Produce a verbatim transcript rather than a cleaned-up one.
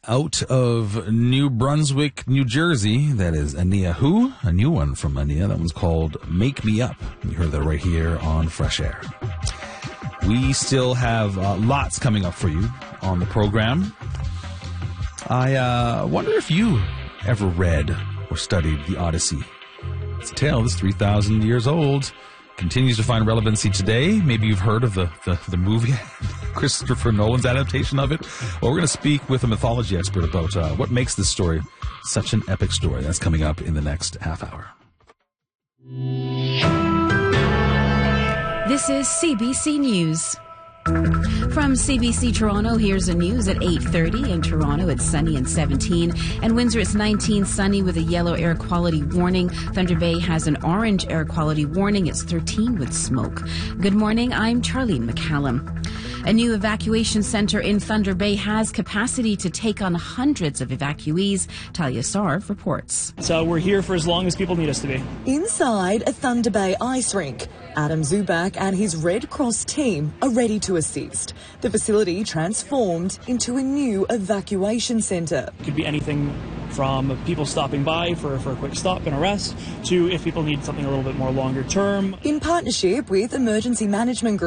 out of New Brunswick, New Jersey. That is Ania Who, a new one from Ania. That one's called Make Me Up. You heard that right here on Fresh Air. We still have uh, lots coming up for you on the program. I uh, wonder if you ever read or studied the Odyssey. It's a tale that's three thousand years old. Continues to find relevancy today. Maybe you've heard of the, the, the movie, Christopher Nolan's adaptation of it. Well, we're going to speak with a mythology expert about uh, what makes this story such an epic story. That's coming up in the next half hour. This is C B C News. From C B C Toronto, here's the news at eight thirty. In Toronto, it's sunny and seventeen. And Windsor, it's nineteen, sunny with a yellow air quality warning. Thunder Bay has an orange air quality warning. It's thirteen with smoke. Good morning, I'm Charlene McCallum. A new evacuation centre in Thunder Bay has capacity to take on hundreds of evacuees. Talia Sarv reports. So we're here for as long as people need us to be. Inside a Thunder Bay ice rink, Adam Zubak and his Red Cross team are ready to assist. The facility transformed into a new evacuation centre. It could be anything from people stopping by for, for a quick stop and a rest to if people need something a little bit more longer term. In partnership with Emergency Management Group,